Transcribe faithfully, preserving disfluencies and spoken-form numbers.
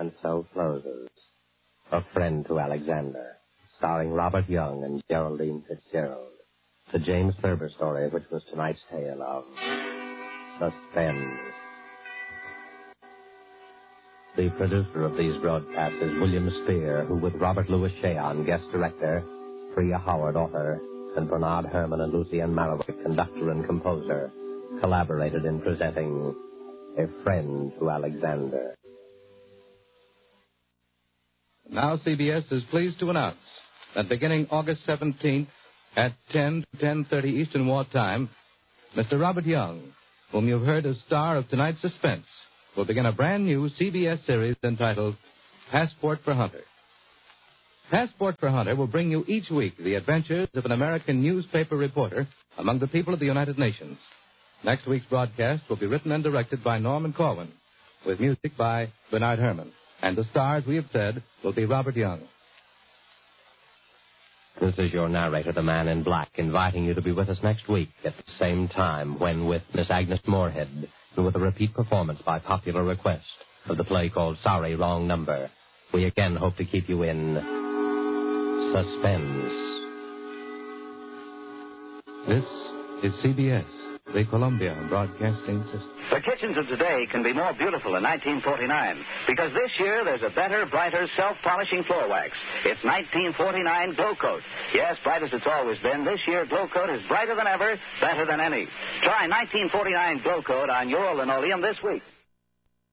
And so closes A Friend to Alexander, starring Robert Young and Geraldine Fitzgerald. The James Thurber story, which was tonight's tale of suspense. The producer of these broadcasts is William Spear, who with Robert Louis Cheon, guest director, Priya Howard, author, and Bernard Herrmann and Lucien Marowitz, conductor and composer, collaborated in presenting A Friend to Alexander. Now C B S is pleased to announce that beginning August seventeenth at ten to ten thirty Eastern Wartime, Mister Robert Young, whom you've heard as star of tonight's Suspense, will begin a brand new C B S series entitled Passport for Hunter. Passport for Hunter will bring you each week the adventures of an American newspaper reporter among the people of the United Nations. Next week's broadcast will be written and directed by Norman Corwin, with music by Bernard Herrmann. And the stars, we have said, will be Robert Young. This is your narrator, the Man in Black, inviting you to be with us next week at the same time when, with Miss Agnes Moorehead, and with a repeat performance by popular request of the play called Sorry, Wrong Number, we again hope to keep you in suspense. This is C B S, the Columbia Broadcasting System. The kitchens of today can be more beautiful in nineteen forty-nine because this year there's a better, brighter, self-polishing floor wax. It's nineteen forty-nine Glow Coat. Yes, bright as it's always been, this year Glow Coat is brighter than ever, better than any. Try nineteen forty-nine Glow Coat on your linoleum this week.